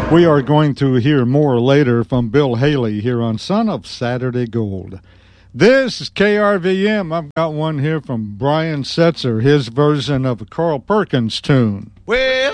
We are going to hear more later from Bill Haley here on Son of Saturday Gold. This is KRVM. I've got one here from Brian Setzer, his version of a Carl Perkins tune. Well,